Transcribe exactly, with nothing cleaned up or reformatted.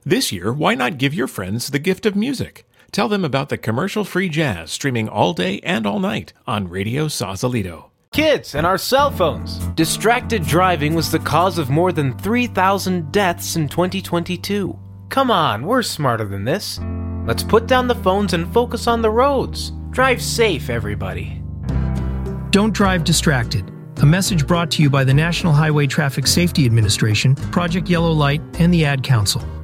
This year, why not give your friends the gift of music? Tell them about the commercial-free jazz streaming all day and all night on Radio Sausalito. Kids and our cell phones. Distracted driving was the cause of more than three thousand deaths in twenty twenty-two. Come on, we're smarter than this. Let's put down the phones and focus on the roads. Drive safe, everybody. Don't drive distracted. A message brought to you by the National Highway Traffic Safety Administration, Project Yellow Light, and the Ad Council.